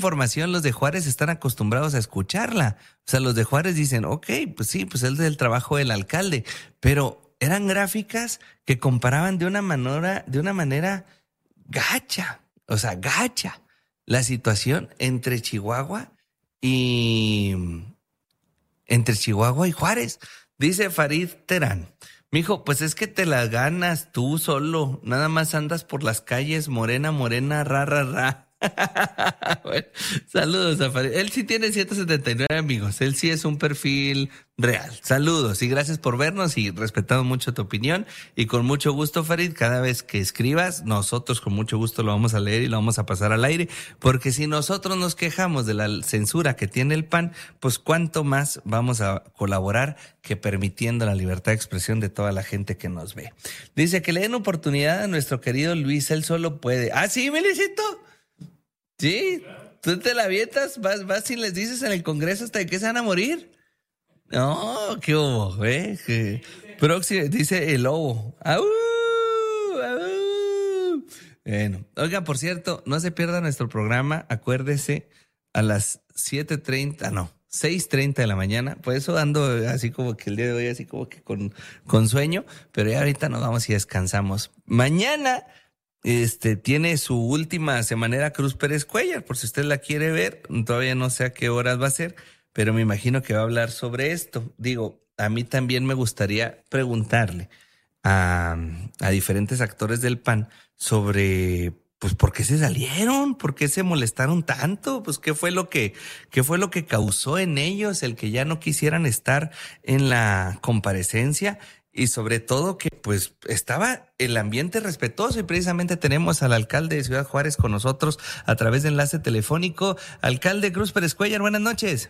información los de Juárez están acostumbrados a escucharla. O sea, los de Juárez dicen, ok, pues sí, pues es del trabajo del alcalde. Pero eran gráficas que comparaban de una manera gacha, o sea, gacha, la situación entre Chihuahua y Juárez. Dice Farid Terán, mijo, pues es que te la ganas tú solo, nada más andas por las calles, morena, ra, ra, ra. Bueno, saludos a Farid. Él sí tiene 179 amigos, él sí es un perfil real. Saludos y gracias por vernos y respetamos mucho tu opinión y con mucho gusto, Farid, cada vez que escribas, nosotros con mucho gusto lo vamos a leer y lo vamos a pasar al aire, porque si nosotros nos quejamos de la censura que tiene el PAN, pues cuánto más vamos a colaborar que permitiendo la libertad de expresión de toda la gente que nos ve. Dice que le den oportunidad a nuestro querido Luis, él solo puede. ¿Ah, sí, Melicito? Sí, tú te la avientas, vas y les dices en el Congreso hasta de que se van a morir. No, qué hubo, Próximo, dice el lobo. ¡Au! ¡Au! Bueno, oiga, por cierto, no se pierda nuestro programa, acuérdese, a las 6:30 de la mañana. Por eso ando así como que el día de hoy, así como que con sueño, pero ya ahorita nos vamos y descansamos. Mañana tiene su última semanera Cruz Pérez Cuéllar, por si usted la quiere ver, todavía no sé a qué horas va a ser, pero me imagino que va a hablar sobre esto. Digo, a mí también me gustaría preguntarle a diferentes actores del PAN sobre, pues, ¿por qué se salieron? ¿Por qué se molestaron tanto? Pues, ¿qué fue lo que causó en ellos el que ya no quisieran estar en la comparecencia? Y sobre todo que pues estaba el ambiente respetuoso y precisamente tenemos al alcalde de Ciudad Juárez con nosotros a través de enlace telefónico. Alcalde Cruz Pérez Cuéllar, buenas noches.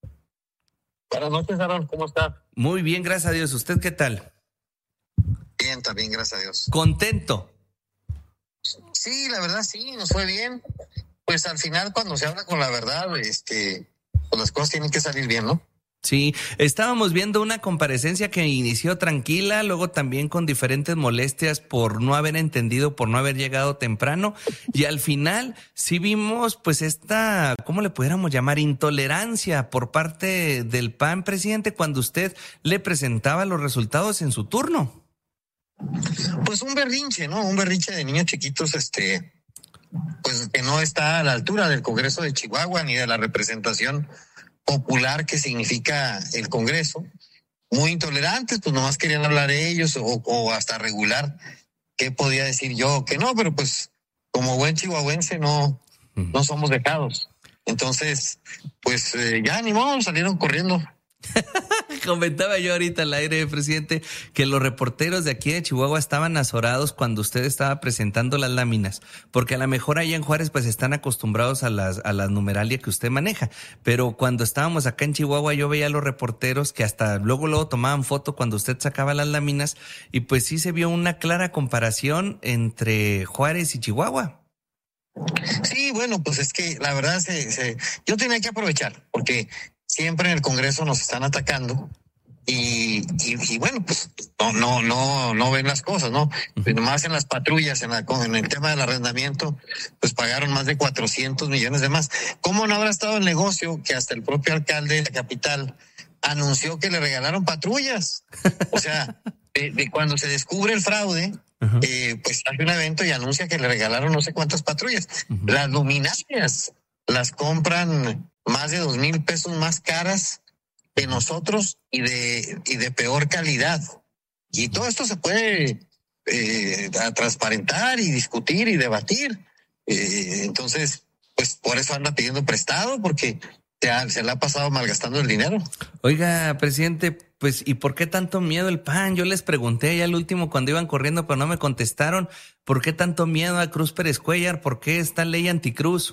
Buenas noches, Aaron, ¿cómo está? Muy bien, gracias a Dios. ¿Usted qué tal? Bien, también, gracias a Dios. ¿Contento? Sí, la verdad sí, nos fue bien. Pues al final cuando se habla con la verdad, pues las cosas tienen que salir bien, ¿no? Sí, estábamos viendo una comparecencia que inició tranquila, luego también con diferentes molestias por no haber entendido, por no haber llegado temprano, y al final sí vimos pues esta, ¿cómo le pudiéramos llamar? Intolerancia por parte del PAN, presidente, cuando usted le presentaba los resultados en su turno. Pues un berrinche, ¿no? Un berrinche de niños chiquitos, pues que no está a la altura del Congreso de Chihuahua ni de la representación popular que significa el Congreso, muy intolerantes, pues nomás querían hablar ellos o hasta regular qué podía decir yo, que no, pero pues como buen chihuahuense no somos dejados. Entonces, pues ya ni modo, salieron corriendo. Comentaba yo ahorita al aire, presidente, que los reporteros de aquí de Chihuahua estaban azorados cuando usted estaba presentando las láminas, porque a lo mejor allá en Juárez pues están acostumbrados a la numeralia que usted maneja, pero cuando estábamos acá en Chihuahua yo veía a los reporteros que hasta luego tomaban foto cuando usted sacaba las láminas y pues sí se vio una clara comparación entre Juárez y Chihuahua. Sí, bueno, pues es que la verdad yo tenía que aprovechar, porque siempre en el Congreso nos están atacando y bueno, pues no ven las cosas, ¿no? Pues nomás en las patrullas, en el tema del arrendamiento, pues pagaron más de 400 millones de más. ¿Cómo no habrá estado el negocio que hasta el propio alcalde de la capital anunció que le regalaron patrullas? O sea, de cuando se descubre el fraude, pues hace un evento y anuncia que le regalaron no sé cuántas patrullas. Las luminarias las compran más de 2,000 pesos más caras que nosotros y de peor calidad. Y todo esto se puede transparentar y discutir y debatir. Entonces, pues por eso anda pidiendo prestado, porque se le ha pasado malgastando el dinero. Oiga, presidente, pues, ¿y por qué tanto miedo el PAN? Yo les pregunté ya al último cuando iban corriendo, pero no me contestaron. ¿Por qué tanto miedo a Cruz Pérez Cuéllar? ¿Por qué esta ley anticruz?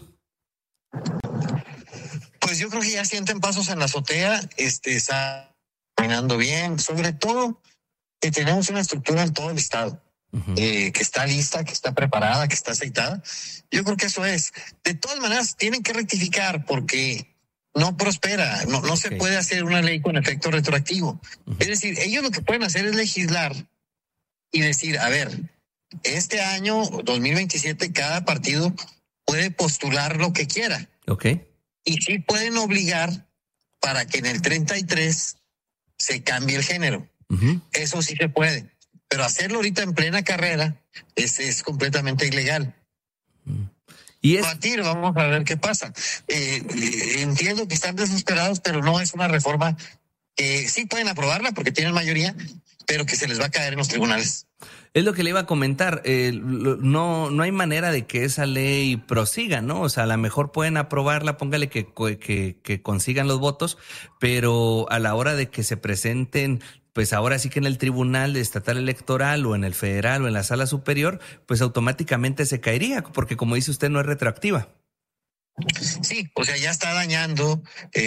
Pues yo creo que ya sienten pasos en la azotea, está caminando bien, sobre todo que tenemos una estructura en todo el estado, que está lista, que está preparada, que está aceitada. Yo creo que eso es. De todas maneras, tienen que rectificar porque no prospera, no se puede hacer una ley con efecto retroactivo. Es decir, ellos lo que pueden hacer es legislar y decir, a ver, este año 2027 cada partido puede postular lo que quiera. Ok. Y sí pueden obligar para que en el 33 se cambie el género. Uh-huh. Eso sí se puede. Pero hacerlo ahorita en plena carrera es completamente ilegal. Y vamos a ver qué pasa. Entiendo que están desesperados, pero no es una reforma que sí pueden aprobarla porque tienen mayoría, pero que se les va a caer en los tribunales. Es lo que le iba a comentar. No hay manera de que esa ley prosiga, ¿no? O sea, a lo mejor pueden aprobarla, póngale que consigan los votos, pero a la hora de que se presenten, pues ahora sí que en el Tribunal Estatal Electoral o en el Federal o en la Sala Superior, pues automáticamente se caería, porque como dice usted, no es retroactiva. Sí, o sea, ya está dañando,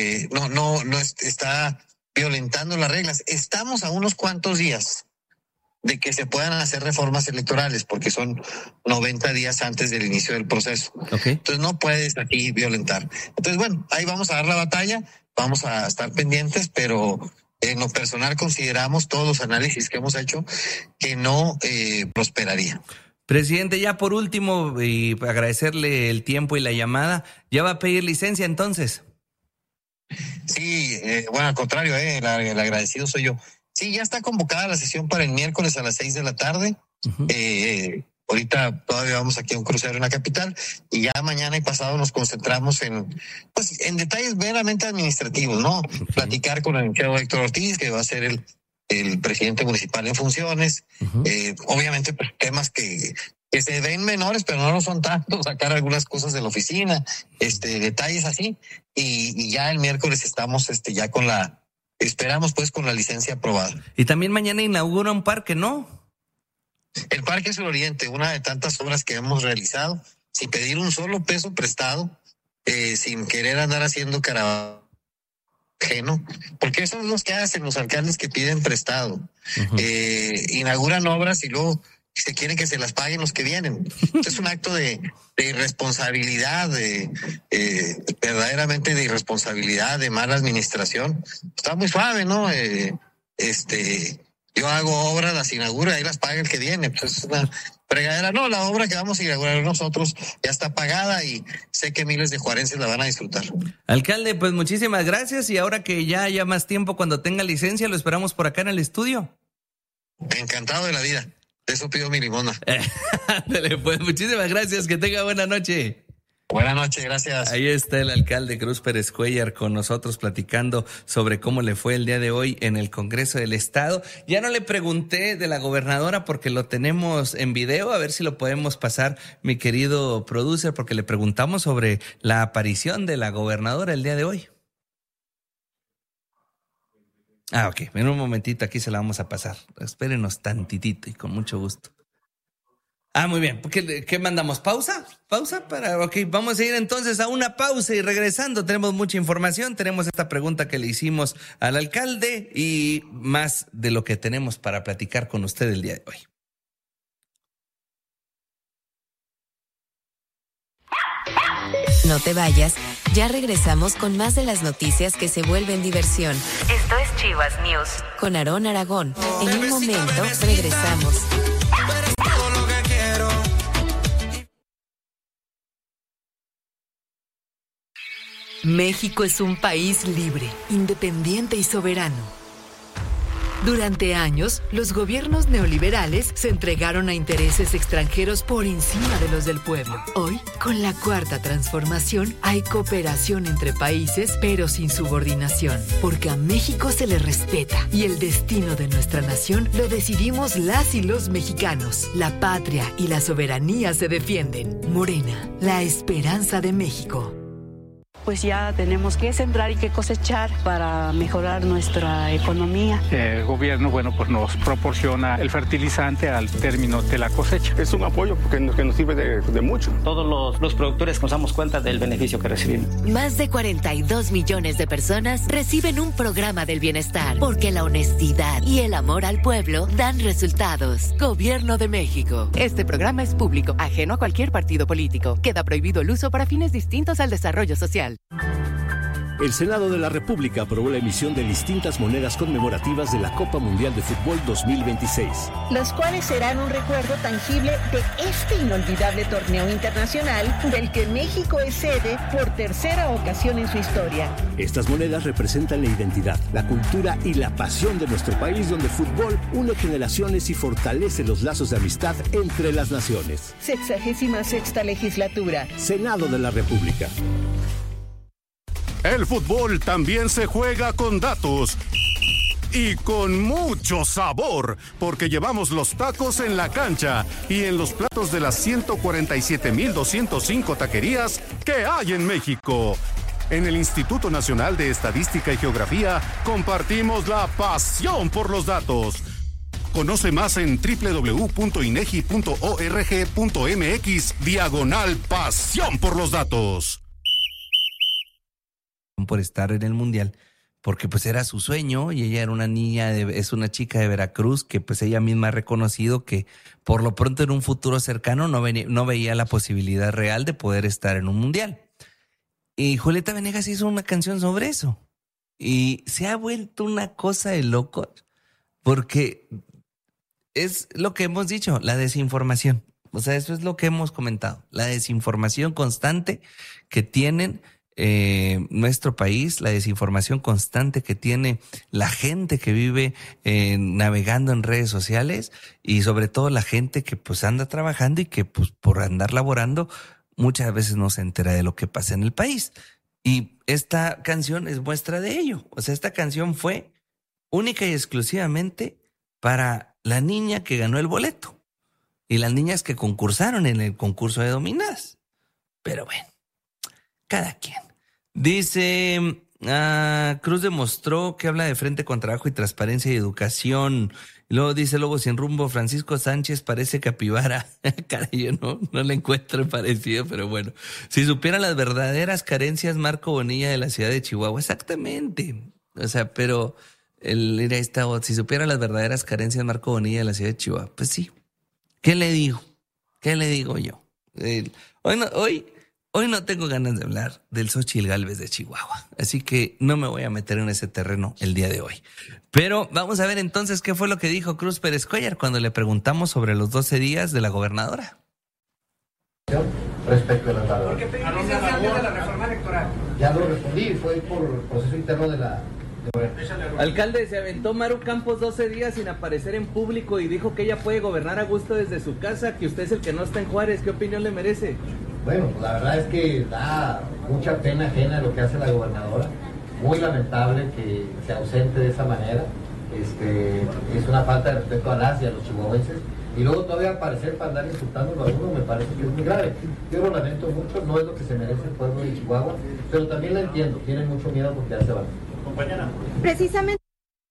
está violentando las reglas. Estamos a unos cuantos días de que se puedan hacer reformas electorales, porque son 90 días antes del inicio del proceso. Okay. Entonces no puedes aquí violentar. Entonces, bueno, ahí vamos a dar la batalla, vamos a estar pendientes, pero en lo personal consideramos todos los análisis que hemos hecho que no prosperaría. Presidente, ya por último, y agradecerle el tiempo y la llamada, ¿ya va a pedir licencia entonces? Sí, bueno, al contrario, el agradecido soy yo. Sí, ya está convocada la sesión para el miércoles a las 6 de la tarde. Uh-huh. Ahorita todavía vamos aquí a un crucero en la capital y ya mañana y pasado nos concentramos en detalles meramente administrativos, ¿no? Okay. Platicar con el licenciado Héctor Ortiz, que va a ser el presidente municipal en funciones. Uh-huh. Obviamente, pues, temas que se ven menores, pero no lo son tanto, sacar algunas cosas de la oficina, detalles así. Y ya el miércoles estamos ya esperamos pues con la licencia aprobada. Y también mañana inaugura un parque, ¿no? El Parque Suroriente, una de tantas obras que hemos realizado, sin pedir un solo peso prestado, sin querer andar haciendo caravana ajeno, porque eso es lo que hacen los alcaldes que piden prestado. Uh-huh. Inauguran obras y luego se quieren que se las paguen los que vienen. Es un acto de irresponsabilidad, verdaderamente de irresponsabilidad, de mala administración. Está muy suave, ¿no? Yo hago obras, las inauguro, ahí las paga el que viene. Pues es una fregadera. No, la obra que vamos a inaugurar nosotros ya está pagada y sé que miles de juarenses la van a disfrutar. Alcalde, pues muchísimas gracias, y ahora que ya haya más tiempo, cuando tenga licencia, lo esperamos por acá en el estudio. Encantado de la vida. Eso pido mi limona. Pues muchísimas gracias, que tenga buena noche. Buenas noches, gracias. Ahí está el alcalde Cruz Pérez Cuéllar con nosotros platicando sobre cómo le fue el día de hoy en el Congreso del Estado. Ya no le pregunté de la gobernadora porque lo tenemos en video, a ver si lo podemos pasar, mi querido producer, porque le preguntamos sobre la aparición de la gobernadora el día de hoy. Ok, en un momentito aquí se la vamos a pasar. Espérenos tantitito y con mucho gusto. Muy bien. ¿Qué mandamos? ¿Pausa? Ok, vamos a ir entonces a una pausa y regresando tenemos mucha información. Tenemos esta pregunta que le hicimos al alcalde y más de lo que tenemos para platicar con usted el día de hoy. No te vayas, ya regresamos con más de las noticias que se vuelven diversión. Esto es Chivas News con Aarón Aragón. En un momento regresamos. México es un país libre, independiente y soberano. Durante años, los gobiernos neoliberales se entregaron a intereses extranjeros por encima de los del pueblo. Hoy, con la Cuarta Transformación, hay cooperación entre países, pero sin subordinación, porque a México se le respeta y el destino de nuestra nación lo decidimos las y los mexicanos. La patria y la soberanía se defienden. Morena, la esperanza de México. Pues ya tenemos que sembrar y que cosechar para mejorar nuestra economía. El gobierno, pues nos proporciona el fertilizante al término de la cosecha. Es un apoyo que nos sirve de mucho. Todos los productores nos damos cuenta del beneficio que recibimos. Más de 42 millones de personas reciben un programa del bienestar, porque la honestidad y el amor al pueblo dan resultados. Gobierno de México. Este programa es público, ajeno a cualquier partido político. Queda prohibido el uso para fines distintos al desarrollo social. El Senado de la República aprobó la emisión de distintas monedas conmemorativas de la Copa Mundial de Fútbol 2026. Las cuales serán un recuerdo tangible de este inolvidable torneo internacional del que México es sede por tercera ocasión en su historia. Estas monedas representan la identidad, la cultura y la pasión de nuestro país, donde el fútbol une generaciones y fortalece los lazos de amistad entre las naciones. 66ª legislatura. Senado de la República. El fútbol también se juega con datos y con mucho sabor, porque llevamos los tacos en la cancha y en los platos de las 147,205 taquerías que hay en México. En el Instituto Nacional de Estadística y Geografía compartimos la pasión por los datos. Conoce más en www.inegi.org.mx/pasión por los datos. Por estar en el Mundial, porque pues era su sueño y ella era una niña, es una chica de Veracruz que pues ella misma ha reconocido que por lo pronto en un futuro cercano no veía la posibilidad real de poder estar en un Mundial. Y Julieta Venegas hizo una canción sobre eso y se ha vuelto una cosa de loco, porque es lo que hemos dicho, la desinformación. O sea, eso es lo que hemos comentado, la desinformación constante que tienen nuestro país, la desinformación constante que tiene la gente que vive navegando en redes sociales y sobre todo la gente que pues anda trabajando y que pues por andar laborando muchas veces no se entera de lo que pasa en el país. Y esta canción es muestra de ello. O sea, esta canción fue única y exclusivamente para la niña que ganó el boleto y las niñas que concursaron en el concurso de dominadas. Pero bueno, cada quien. Dice, Cruz demostró que habla de frente con trabajo y transparencia y educación. Y luego dice Lobo Sin Rumbo, Francisco Sánchez parece capibara. Caray, yo no le encuentro parecido, pero bueno. Si supiera las verdaderas carencias, Marco Bonilla de la ciudad de Chihuahua. Exactamente. O sea, pero si supiera las verdaderas carencias, Marco Bonilla de la ciudad de Chihuahua. Pues sí. ¿Qué le digo? ¿Qué le digo yo? Hoy no tengo ganas de hablar del Xóchitl Gálvez de Chihuahua, así que no me voy a meter en ese terreno el día de hoy. Pero vamos a ver entonces qué fue lo que dijo Cruz Pérez Cuéllar cuando le preguntamos sobre los 12 días de la gobernadora. Respecto a la tabla. ¿Por qué pedí que se hace antes de la reforma electoral? Ya lo respondí, fue por proceso interno de la... Alcalde, se aventó Maru Campos 12 días sin aparecer en público y dijo que ella puede gobernar a gusto desde su casa, que usted es el que no está en Juárez. ¿Qué opinión le merece? Bueno, la verdad es que da mucha pena ajena lo que hace la gobernadora. Muy lamentable que se ausente de esa manera. Es una falta de respeto a las y a los chihuahuenses. Y luego todavía aparecer para andar insultándolo a uno me parece que es muy grave. Yo lo lamento mucho, no es lo que se merece el pueblo de Chihuahua, pero también la entiendo, tienen mucho miedo porque ya se van. Compañera. Precisamente.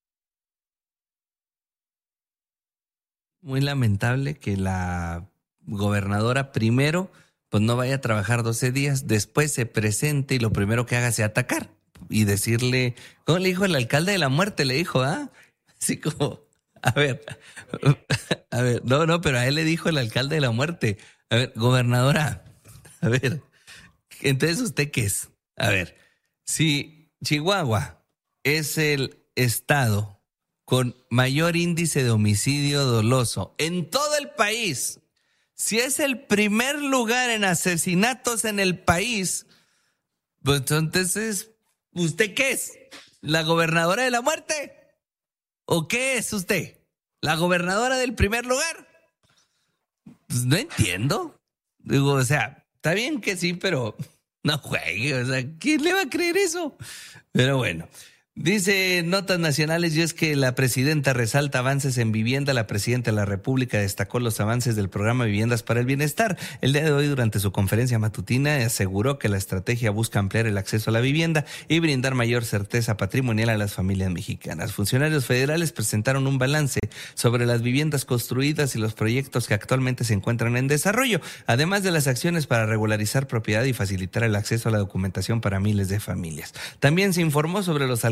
Muy lamentable que la gobernadora primero pues no vaya a trabajar 12 días, después se presente y lo primero que haga sea atacar y decirle, ¿cómo le dijo el alcalde de la muerte? Le dijo, así como, a ver, no, pero a él le dijo el alcalde de la muerte, a ver, gobernadora, a ver, entonces ¿usted qué es? A ver, si Chihuahua es el estado con mayor índice de homicidio doloso en todo el país, si es el primer lugar en asesinatos en el país, pues entonces, ¿usted qué es? ¿La gobernadora de la muerte? ¿O qué es usted? ¿La gobernadora del primer lugar? Pues no entiendo. Digo, o sea, está bien que sí, pero no juegue. O sea, ¿quién le va a creer eso? Pero bueno. Dice Notas Nacionales, y es que la presidenta resalta avances en vivienda. La presidenta de la República destacó los avances del programa Viviendas para el Bienestar. El día de hoy, durante su conferencia matutina, aseguró que la estrategia busca ampliar el acceso a la vivienda y brindar mayor certeza patrimonial a las familias mexicanas. Funcionarios federales presentaron un balance sobre las viviendas construidas y los proyectos que actualmente se encuentran en desarrollo, además de las acciones para regularizar propiedad y facilitar el acceso a la documentación para miles de familias. También se informó sobre los alcances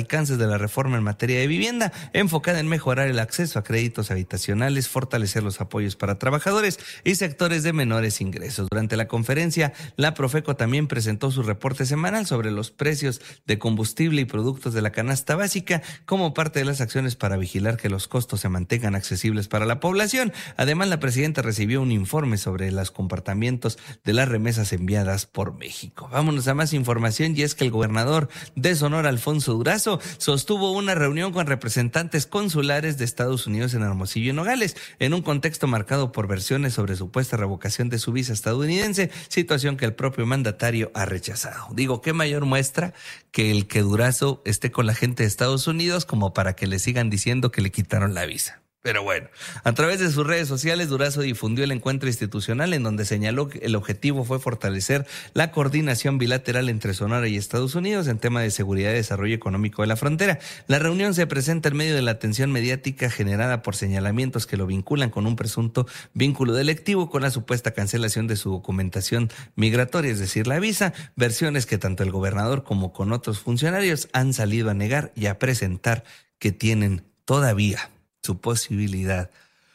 alcances de la reforma en materia de vivienda, enfocada en mejorar el acceso a créditos habitacionales, fortalecer los apoyos para trabajadores y sectores de menores ingresos. Durante la conferencia, la Profeco también presentó su reporte semanal sobre los precios de combustible y productos de la canasta básica como parte de las acciones para vigilar que los costos se mantengan accesibles para la población. Además, la presidenta recibió un informe sobre los comportamientos de las remesas enviadas por México. Vámonos a más información, y es que el gobernador de Sonora, Alfonso Durazo, sostuvo una reunión con representantes consulares de Estados Unidos en Hermosillo y Nogales, en un contexto marcado por versiones sobre supuesta revocación de su visa estadounidense, situación que el propio mandatario ha rechazado. Digo, ¿qué mayor muestra que el que Durazo esté con la gente de Estados Unidos como para que le sigan diciendo que le quitaron la visa? Pero bueno, a través de sus redes sociales, Durazo difundió el encuentro institucional en donde señaló que el objetivo fue fortalecer la coordinación bilateral entre Sonora y Estados Unidos en tema de seguridad y desarrollo económico de la frontera. La reunión se presenta en medio de la atención mediática generada por señalamientos que lo vinculan con un presunto vínculo delictivo con la supuesta cancelación de su documentación migratoria, es decir, la visa, versiones que tanto el gobernador como con otros funcionarios han salido a negar y a presentar que tienen todavía su posibilidad.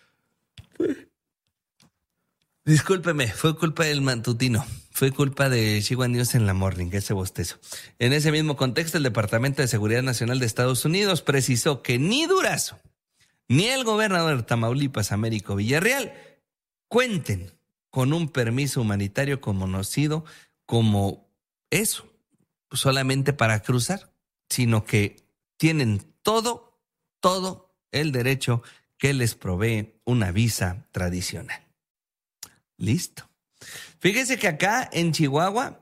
Discúlpeme, fue culpa del matutino, fue culpa de Chihuahua News en la morning, ese bostezo. En ese mismo contexto, el Departamento de Seguridad Nacional de Estados Unidos precisó que ni Durazo ni el gobernador de Tamaulipas, Américo Villarreal, cuenten con un permiso humanitario conocido como eso, solamente para cruzar, sino que tienen todo el derecho que les provee una visa tradicional. Listo. Fíjese que acá en Chihuahua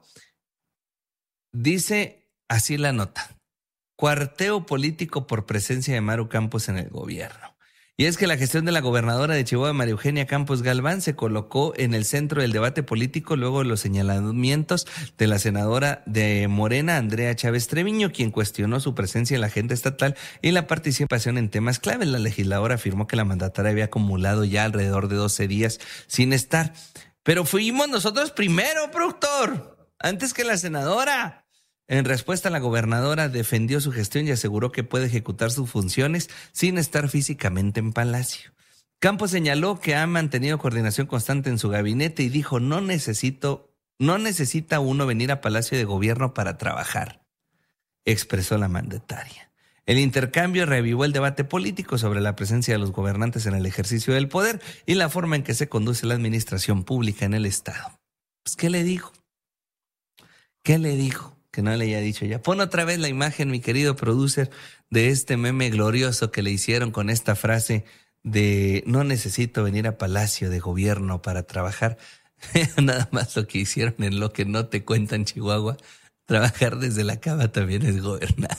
dice así la nota: cuarteo político por presencia de Maru Campos en el gobierno. Y es que la gestión de la gobernadora de Chihuahua, María Eugenia Campos Galván, se colocó en el centro del debate político luego de los señalamientos de la senadora de Morena, Andrea Chávez Treviño, quien cuestionó su presencia en la agenda estatal y la participación en temas claves. La legisladora afirmó que la mandataria había acumulado ya alrededor de 12 días sin estar. Pero fuimos nosotros primero, productor, antes que la senadora. En respuesta, la gobernadora defendió su gestión y aseguró que puede ejecutar sus funciones sin estar físicamente en Palacio. Campos señaló que ha mantenido coordinación constante en su gabinete y dijo: no necesita uno venir a Palacio de Gobierno para trabajar, expresó la mandataria. El intercambio reavivó el debate político sobre la presencia de los gobernantes en el ejercicio del poder y la forma en que se conduce la administración pública en el Estado. Pues, ¿qué le dijo? ¿Qué le dijo? Que no le haya dicho ya. Pon otra vez la imagen, mi querido producer, de este meme glorioso que le hicieron con esta frase de: no necesito venir a Palacio de Gobierno para trabajar. Nada más lo que hicieron en lo que no te cuentan, Chihuahua. Trabajar desde la cama también es gobernar.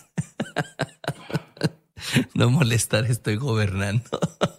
No molestar, estoy gobernando.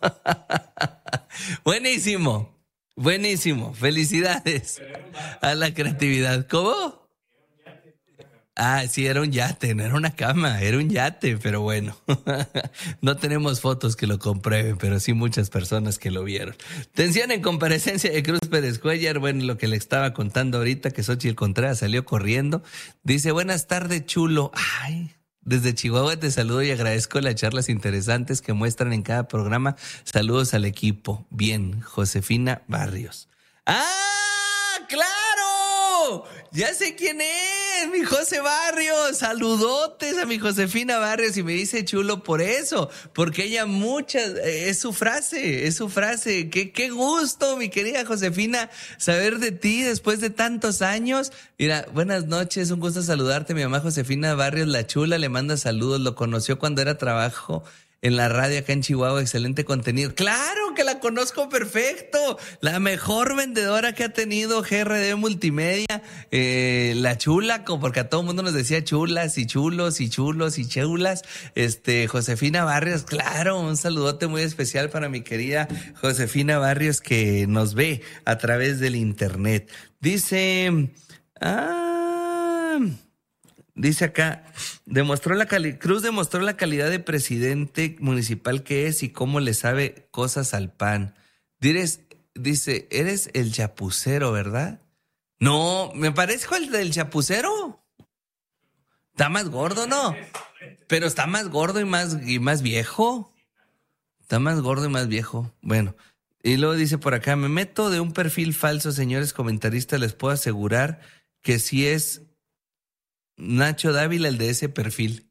Buenísimo, buenísimo. Felicidades a la creatividad. ¿Cómo? Ah, sí, era un yate, no era una cama, era un yate, pero bueno, no tenemos fotos que lo comprueben, pero sí muchas personas que lo vieron. Tensión en comparecencia de Cruz Pérez Cuellar, bueno, lo que le estaba contando ahorita, que Xochitl Contreras salió corriendo, dice: buenas tardes, chulo. Ay, desde Chihuahua te saludo y agradezco las charlas interesantes que muestran en cada programa. Saludos al equipo. Bien, Josefina Barrios. ¡Ah, claro! Ya sé quién es, mi José Barrios. Saludotes a mi Josefina Barrios. Y me dice chulo por eso, porque ella es su frase. Qué gusto, mi querida Josefina, saber de ti después de tantos años. Mira, buenas noches, un gusto saludarte. Mi mamá Josefina Barrios, la chula, le manda saludos. Lo conoció cuando era trabajo en la radio acá en Chihuahua, excelente contenido. ¡Claro que la conozco perfecto! La mejor vendedora que ha tenido GRD Multimedia, la chula, porque a todo el mundo nos decía chulas y chulos y chulos y chulas. Josefina Barrios, claro, un saludote muy especial para mi querida Josefina Barrios, que nos ve a través del internet. Dice acá, Cruz demostró la calidad de presidente municipal que es y cómo le sabe cosas al PAN. Dice, eres el chapucero, ¿verdad? No, me parezco el del chapucero. Está más gordo, ¿no? Pero está más gordo y más viejo. Está más gordo y más viejo. Bueno, y luego dice por acá, me meto de un perfil falso, señores comentaristas, les puedo asegurar que sí es Nacho Dávila el de ese perfil.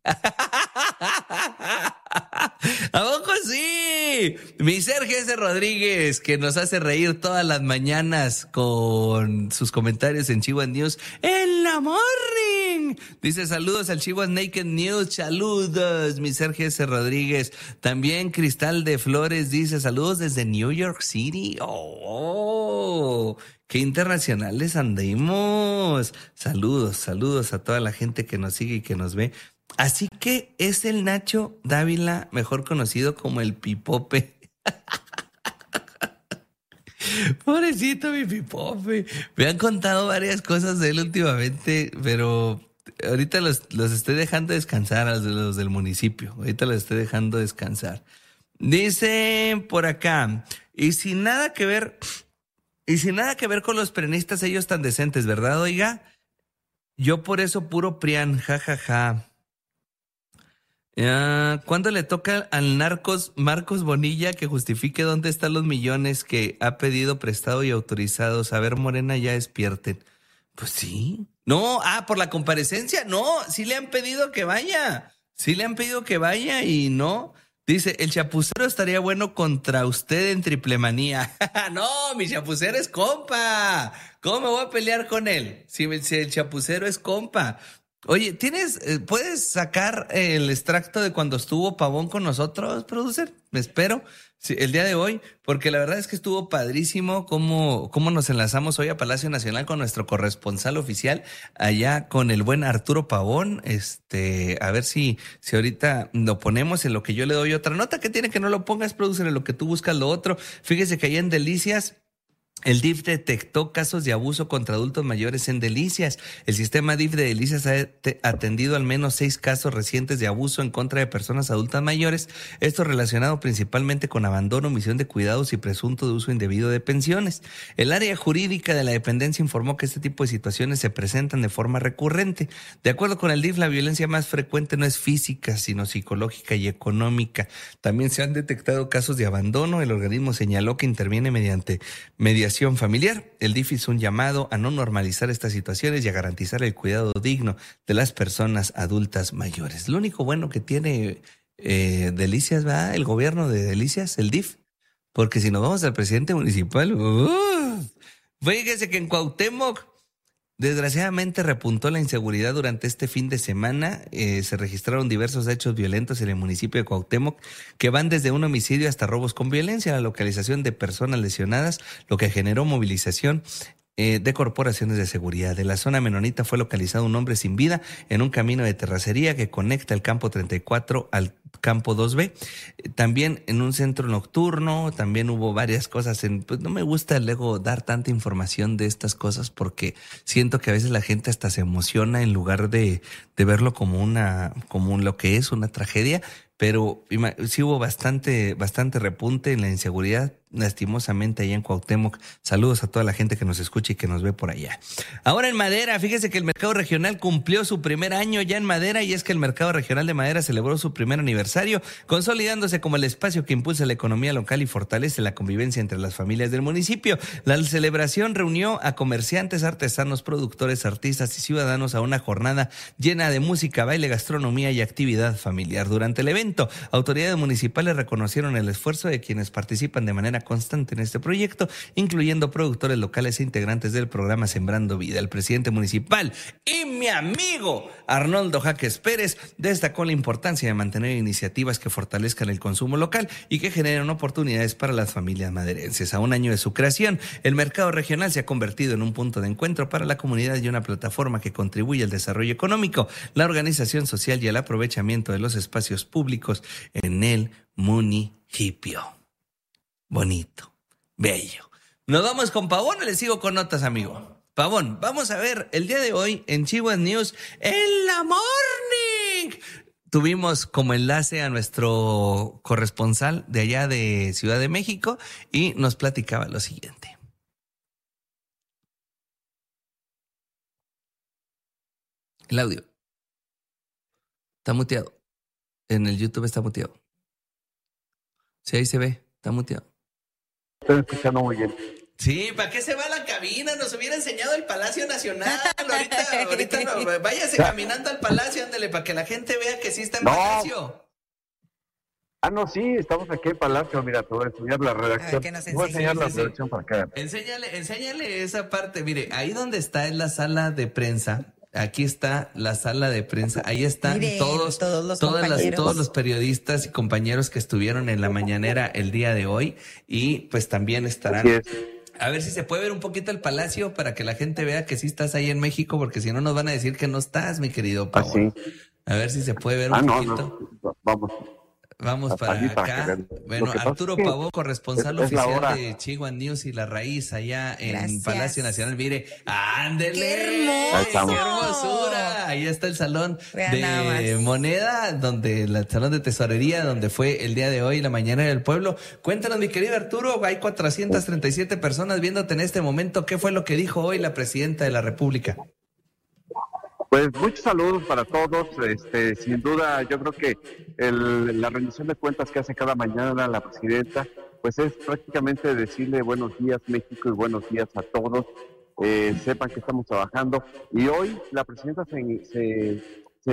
¿A poco sí? Mi Sergio S. Rodríguez, que nos hace reír todas las mañanas con sus comentarios en Chihuahua News en la morning. Dice saludos al Chihuahua Naked News, saludos, mi Sergio S. Rodríguez. También Cristal de Flores dice saludos desde New York City. ¡Oh! ¡Qué internacionales andemos! Saludos a toda la gente que nos sigue y que nos ve. Así que es el Nacho Dávila, mejor conocido como el Pipope. Pobrecito mi Pipope. Me han contado varias cosas de él últimamente, pero ahorita los estoy dejando descansar a los del municipio. Ahorita los estoy dejando descansar. Dice por acá, y sin nada que ver con los peronistas, ellos tan decentes, ¿verdad, oiga? Yo por eso puro PRIAN, jajaja. ¿Cuándo le toca al narcos Marcos Bonilla que justifique dónde están los millones que ha pedido prestado y autorizados? A ver, Morena, ya despierten. Pues sí. No, por la comparecencia. No, sí le han pedido que vaya. Sí le han pedido que vaya y no. Dice, el chapucero estaría bueno contra usted en triplemanía. No, mi chapucero es compa. ¿Cómo me voy a pelear con él? Si el chapucero es compa. Oye, ¿puedes sacar el extracto de cuando estuvo Pavón con nosotros, producer? Me espero, sí, el día de hoy, porque la verdad es que estuvo padrísimo cómo nos enlazamos hoy a Palacio Nacional con nuestro corresponsal oficial, allá con el buen Arturo Pavón. A ver si ahorita lo ponemos en lo que yo le doy otra nota. ¿Qué tiene que no lo pongas, producer? En lo que tú buscas lo otro. Fíjese que allá en Delicias, el DIF detectó casos de abuso contra adultos mayores en Delicias. El sistema DIF de Delicias ha atendido al menos 6 casos recientes de abuso en contra de personas adultas mayores, esto relacionado principalmente con abandono, omisión de cuidados y presunto de uso indebido de pensiones. El área jurídica de la dependencia informó que este tipo de situaciones se presentan de forma recurrente. De acuerdo con el DIF, la violencia más frecuente no es física, sino psicológica y económica. También se han detectado casos de abandono. El organismo señaló que interviene mediante mediación familiar. El DIF hizo un llamado a no normalizar estas situaciones y a garantizar el cuidado digno de las personas adultas mayores. Lo único bueno que tiene Delicias, ¿va? El gobierno de Delicias, el DIF, porque si nos vamos al presidente municipal, fíjese que en Cuauhtémoc desgraciadamente repuntó la inseguridad durante este fin de semana. Se registraron diversos hechos violentos en el municipio de Cuauhtémoc que van desde un homicidio hasta robos con violencia, la localización de personas lesionadas, lo que generó movilización de corporaciones de seguridad. De la zona menonita fue localizado un hombre sin vida en un camino de terracería que conecta el campo 34 al campo 2B. También en un centro nocturno, también hubo varias cosas. Pues no me gusta luego dar tanta información de estas cosas porque siento que a veces la gente hasta se emociona en lugar de verlo como lo que es una tragedia. Pero sí hubo bastante repunte en la inseguridad, lastimosamente, allá en Cuauhtémoc. Saludos a toda la gente que nos escucha y que nos ve por allá. Ahora en Madera, fíjese que el Mercado Regional cumplió su primer año ya en Madera, y es que el Mercado Regional de Madera celebró su primer aniversario, consolidándose como el espacio que impulsa la economía local y fortalece la convivencia entre las familias del municipio. La celebración reunió a comerciantes, artesanos, productores, artistas y ciudadanos a una jornada llena de música, baile, gastronomía y actividad familiar. Durante el evento, autoridades municipales reconocieron el esfuerzo de quienes participan de manera constante en este proyecto, incluyendo productores locales e integrantes del programa Sembrando Vida. El presidente municipal y mi amigo Arnoldo Jaques Pérez destacó la importancia de mantener iniciativas que fortalezcan el consumo local y que generen oportunidades para las familias maderenses. A un año de su creación, el mercado regional se ha convertido en un punto de encuentro para la comunidad y una plataforma que contribuye al desarrollo económico, la organización social y el aprovechamiento de los espacios públicos en el municipio. Bonito, bello. Nos vamos con Pavón o les sigo con notas, amigo. Pavón, vamos a ver el día de hoy en Chihuahua News en la morning. Tuvimos como enlace a nuestro corresponsal de allá de Ciudad de México y nos platicaba lo siguiente. El audio está muteado. En el YouTube está muteado. Sí, ahí se ve, está muteado. Estoy escuchando muy bien. Sí, ¿para qué se va a la cabina? Nos hubiera enseñado el Palacio Nacional. Ahorita no, váyase caminando al Palacio, ándale, para que la gente vea que sí está en Palacio. No, sí, estamos aquí en Palacio. Mira, te voy a enseñar la redacción. Voy a enseñar la redacción para acá. Enséñale esa parte. Mire, ahí donde está es la sala de prensa. Aquí está la sala de prensa. Ahí están todos los periodistas y compañeros que estuvieron en la mañanera el día de hoy. Y pues también estarán. A ver si se puede ver un poquito el Palacio para que la gente vea que sí estás ahí en México, porque si no nos van a decir que no estás, mi querido Pau. Sí. A ver si se puede ver un poquito. No. Vamos para acá. Bueno, Arturo Pavón, corresponsal oficial de Chihuahua News y La Raíz allá en Palacio Nacional. Mire, ándele. ¡Qué hermoso! ¡Qué hermosura! Ahí está el salón de moneda, el salón de tesorería, donde fue el día de hoy la mañana del pueblo. Cuéntanos, mi querido Arturo, hay 437 personas viéndote en este momento. ¿Qué fue lo que dijo hoy la presidenta de la República? Pues muchos saludos para todos. Sin duda, yo creo que la rendición de cuentas que hace cada mañana la presidenta, pues es prácticamente decirle buenos días México y buenos días a todos. Sepan que estamos trabajando. Y hoy la presidenta se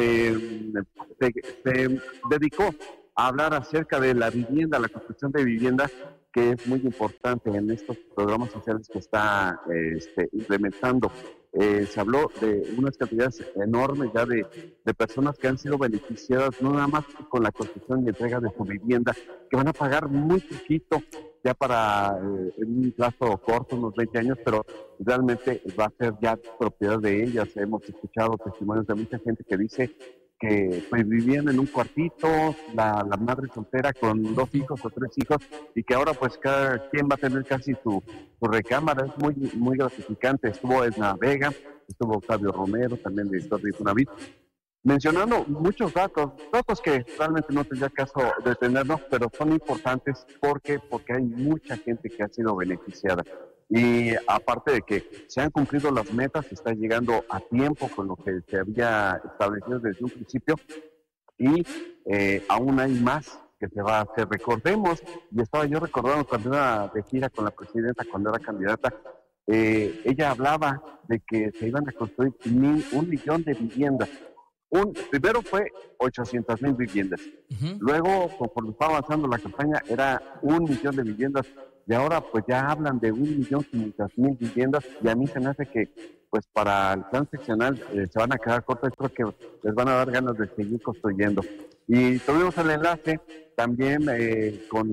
dedicó a hablar acerca de la vivienda, la construcción de vivienda, que es muy importante en estos programas sociales que está implementando. Se habló de unas cantidades enormes ya de personas que han sido beneficiadas, no nada más con la construcción y entrega de su vivienda, que van a pagar muy poquito ya para en un plazo corto, unos 20 años, pero realmente va a ser ya propiedad de ellas. Hemos escuchado testimonios de mucha gente que dice que pues vivían en un cuartito, la madre soltera con 2 hijos o 3 hijos, y que ahora pues cada quien va a tener casi su recámara. Es muy, muy gratificante. Estuvo Edna Vega, estuvo Octavio Romero, también director de Infonavit, mencionando muchos datos que realmente no tendría caso detenernos, pero son importantes porque hay mucha gente que ha sido beneficiada. Y aparte de que se han cumplido las metas, se está llegando a tiempo con lo que se había establecido desde un principio, y aún hay más que se va a hacer. Recordemos, y estaba yo recordando cuando era de gira con la presidenta, cuando era candidata, ella hablaba de que se iban a construir 1 millón de viviendas. Primero fue 800,000 viviendas. Luego, conforme estaba avanzando la campaña, era 1 millón de viviendas. Y ahora pues ya hablan de 1.500.000 viviendas, y a mí se me hace que pues para el plan seccional se van a quedar cortos. Creo que les van a dar ganas de seguir construyendo. Y tuvimos el enlace también con,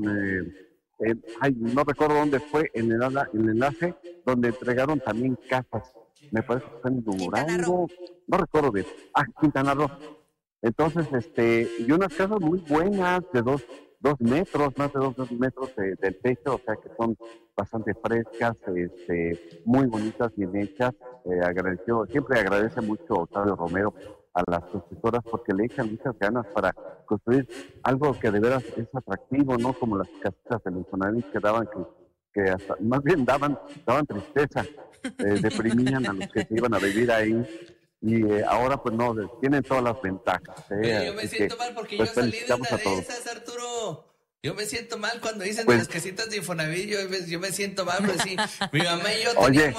no recuerdo dónde fue el enlace, donde entregaron también casas. Me parece que fue en Durango, no recuerdo bien. Quintana Roo. Entonces, y unas casas muy buenas de 2 metros, más de 2 metros del techo, o sea que son bastante frescas, muy bonitas, bien hechas. Siempre agradece mucho Octavio Romero a las constructoras porque le echan muchas ganas para construir algo que de veras es atractivo, no como las casitas de Infonavit que daban que hasta, más bien daban tristeza, deprimían a los que se iban a vivir ahí. Y ahora pues no, tienen todas las ventajas. Yo me siento mal porque pues yo salí de una de esas, Arturo. Yo me siento mal cuando dicen de las casitas de Infonavit. Yo me siento mal, pues sí. Mi mamá y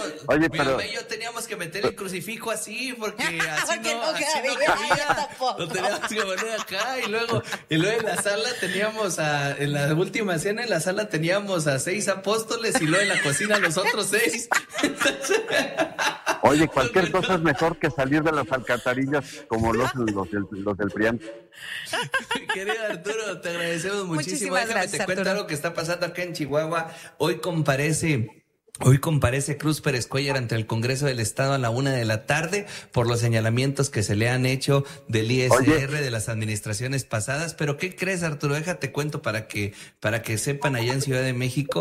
yo teníamos que meter el crucifijo así, porque así no cabía. Lo teníamos que poner acá, y luego en la sala teníamos en la última cena en la sala teníamos a 6 apóstoles, y luego en la cocina los otros 6. Entonces, oye, cualquier cosa es mejor que salir de las alcantarillas como los del PRIAN. Querido Arturo, te agradecemos muchísimo. Déjame te cuento algo que está pasando acá en Chihuahua. Hoy comparece Cruz Pérez Cuéllar ante el Congreso del Estado a la 1:00 p.m. por los señalamientos que se le han hecho del ISR de las administraciones pasadas. Pero ¿qué crees, Arturo? Déjate cuento para que sepan allá en Ciudad de México.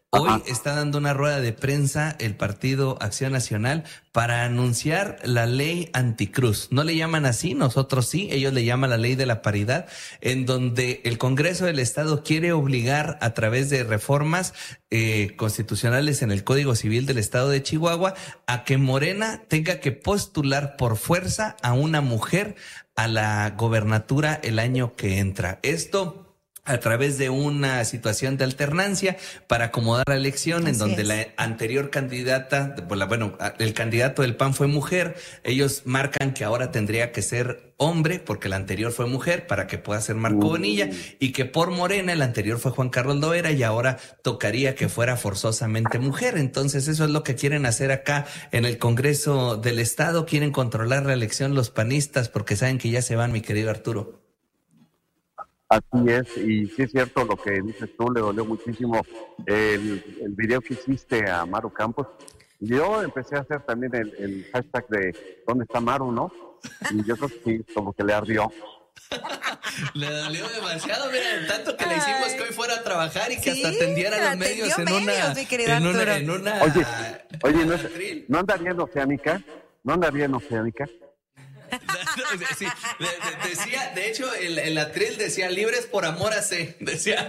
Hoy está dando una rueda de prensa el Partido Acción Nacional para anunciar la ley anticruz. No le llaman así, nosotros sí, ellos le llaman la ley de la paridad, en donde el Congreso del Estado quiere obligar a través de reformas constitucionales en el Código Civil del Estado de Chihuahua a que Morena tenga que postular por fuerza a una mujer a la gobernatura el año que entra. Esto a través de una situación de alternancia para acomodar la elección. Así en donde la anterior candidata, el candidato del PAN fue mujer. Ellos marcan que ahora tendría que ser hombre porque la anterior fue mujer para que pueda ser Marco Bonilla, y que por Morena el anterior fue Juan Carlos Loera y ahora tocaría que fuera forzosamente mujer. Entonces eso es lo que quieren hacer acá en el Congreso del Estado. Quieren controlar la elección los panistas porque saben que ya se van, mi querido Arturo. Así es, y sí es cierto lo que dices tú, le dolió muchísimo el video que hiciste a Maru Campos. Yo empecé a hacer también el hashtag de ¿dónde está Maru?, ¿no? Y yo creo que sí, como que le ardió. Le dolió demasiado, mira, tanto que le hicimos que hoy fuera a trabajar y que hasta atendiera a los medios en una... Oye, ¿no anda bien Oceánica? ¿No anda bien Oceánica? Sí, decía, de hecho, el atril decía libres por amor a C. Decía.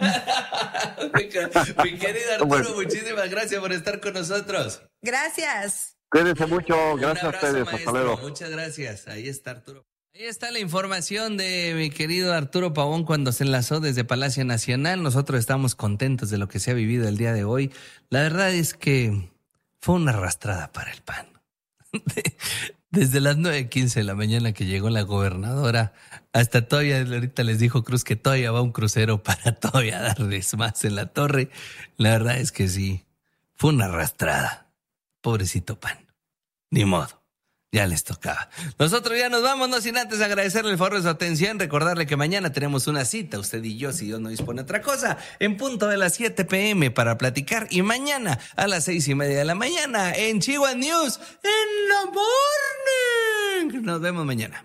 Mi querida Arturo, muchísimas gracias por estar con nosotros. Gracias. Cuídense mucho, gracias a ustedes. Hasta luego. Muchas gracias. Ahí está Arturo. Ahí está la información de mi querido Arturo Pavón cuando se enlazó desde Palacio Nacional. Nosotros estamos contentos de lo que se ha vivido el día de hoy. La verdad es que fue una arrastrada para el PAN. Desde las 9:15 de la mañana que llegó la gobernadora, hasta todavía, ahorita les dijo Cruz que todavía va un crucero para todavía darles más en la torre. La verdad es que sí, fue una arrastrada. Pobrecito PAN. Ni modo, ya les tocaba. Nosotros ya nos vamos, no sin antes agradecerle el favor de su atención, recordarle que mañana tenemos una cita, usted y yo, si Dios no dispone otra cosa, en punto de las 7 p.m. para platicar, y mañana a las 6:30 de la mañana en Chihuahua News, en la morning. Nos vemos mañana.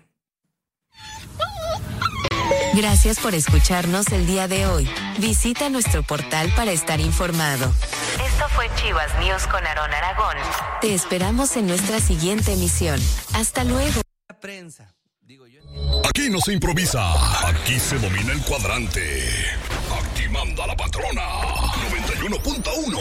Gracias por escucharnos el día de hoy. Visita nuestro portal para estar informado. Esto fue Chivas News con Aarón Aragón. Te esperamos en nuestra siguiente emisión. Hasta luego. La prensa. Aquí no se improvisa, aquí se domina el cuadrante. Aquí manda la patrona. 91.1.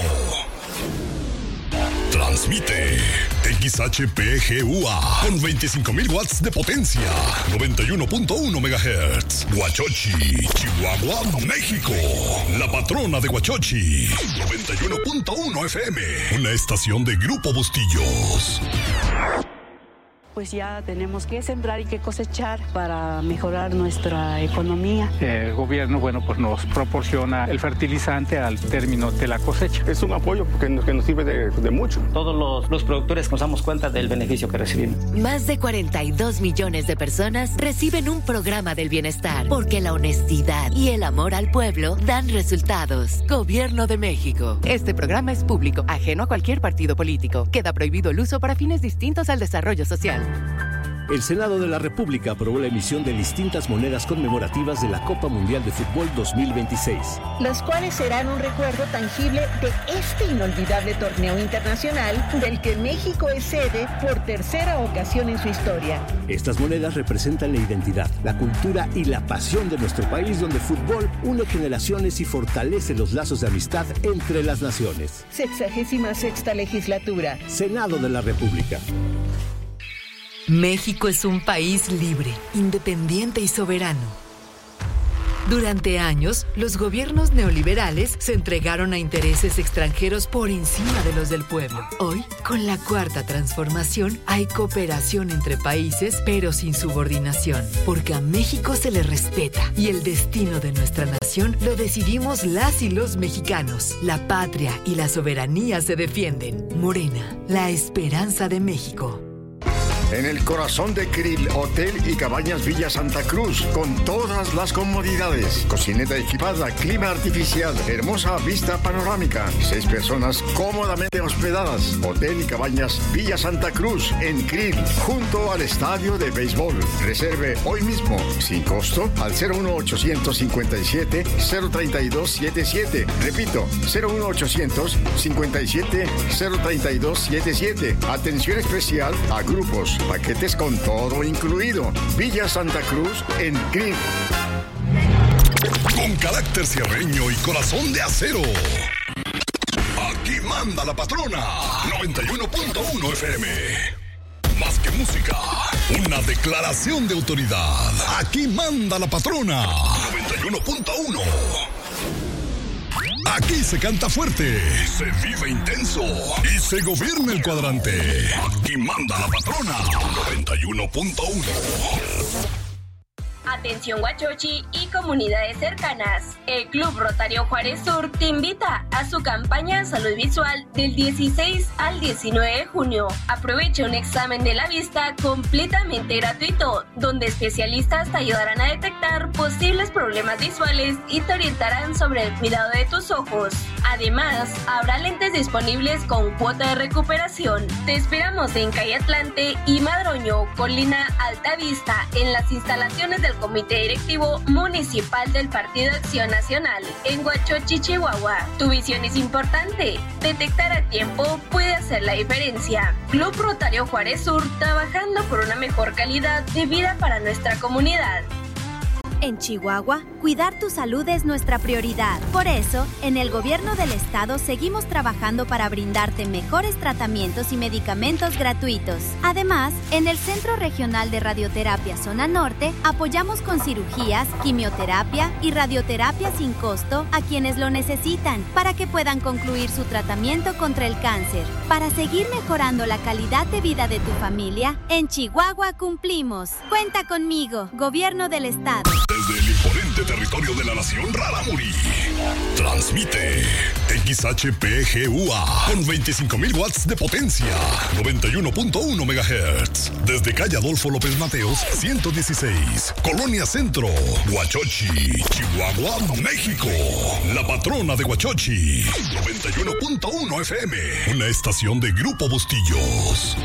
Transmite XHPGUA con 25,000 watts de potencia. 91.1 MHz. Huachochi, Chihuahua, México. La patrona de Huachochi. 91.1 FM. Una estación de Grupo Bustillos. Pues ya tenemos que sembrar y que cosechar para mejorar nuestra economía. El gobierno, pues nos proporciona el fertilizante al término de la cosecha. Es un apoyo que nos sirve de mucho. Todos los productores nos damos cuenta del beneficio que recibimos. Más de 42 millones de personas reciben un programa del bienestar, porque la honestidad y el amor al pueblo dan resultados. Gobierno de México. Este programa es público, ajeno a cualquier partido político. Queda prohibido el uso para fines distintos al desarrollo social. El Senado de la República aprobó la emisión de distintas monedas conmemorativas de la Copa Mundial de Fútbol 2026. Las cuales serán un recuerdo tangible de este inolvidable torneo internacional del que México es sede por tercera ocasión en su historia. Estas monedas representan la identidad, la cultura y la pasión de nuestro país, donde el fútbol une generaciones y fortalece los lazos de amistad entre las naciones. 66ª legislatura. Senado de la República. México es un país libre, independiente y soberano. Durante años, los gobiernos neoliberales se entregaron a intereses extranjeros por encima de los del pueblo. Hoy, con la Cuarta Transformación, hay cooperación entre países, pero sin subordinación, porque a México se le respeta y el destino de nuestra nación lo decidimos las y los mexicanos. La patria y la soberanía se defienden. Morena, la esperanza de México. en el corazón de Krill, Hotel y Cabañas Villa Santa Cruz, con todas las comodidades. Cocineta equipada, clima artificial, hermosa vista panorámica, 6 personas cómodamente hospedadas. Hotel y Cabañas Villa Santa Cruz, en Krill, junto al estadio de béisbol. Reserve hoy mismo, sin costo, al 01857-03277. Repito, 01800-57-03277. Atención especial a grupos, paquetes con todo incluido. Villa Santa Cruz, en Krill. Con carácter sierreño y corazón de acero. Aquí manda la patrona. 91.1 FM. Más que música, una declaración de autoridad. Aquí manda la patrona. 91.1. Aquí se canta fuerte, se vive intenso y se gobierna el cuadrante. Aquí manda la patrona. 91.1. Atención Huachochi y comunidades cercanas. El Club Rotario Juárez Sur te invita a su campaña de salud visual del 16 al 19 de junio. Aprovecha un examen de la vista completamente gratuito, donde especialistas te ayudarán a detectar posibles problemas visuales y te orientarán sobre el cuidado de tus ojos. Además, habrá lentes disponibles con cuota de recuperación. Te esperamos en Calle Atlante y Madroño, Colina Altavista, en las instalaciones del Comité Directivo Municipal del Partido Acción Nacional, en Huachochi, Chihuahua. Tu visión es importante. Detectar a tiempo puede hacer la diferencia. Club Rotario Juárez Sur, trabajando por una mejor calidad de vida para nuestra comunidad. En Chihuahua, cuidar tu salud es nuestra prioridad. Por eso, en el gobierno del estado seguimos trabajando para brindarte mejores tratamientos y medicamentos gratuitos. Además, en el Centro Regional de Radioterapia Zona Norte, apoyamos con cirugías, quimioterapia y radioterapia sin costo a quienes lo necesitan para que puedan concluir su tratamiento contra el cáncer. Para seguir mejorando la calidad de vida de tu familia, en Chihuahua cumplimos. Cuenta conmigo, Gobierno del Estado. Desde el imponente territorio de la nación Rarámuri, transmite XHPGUA con 25,000 watts de potencia, 91.1 MHz. Desde calle Adolfo López Mateos, 116, Colonia Centro, Huachochi, Chihuahua, México. La patrona de Huachochi, 91.1 FM, una estación de Grupo Bustillos.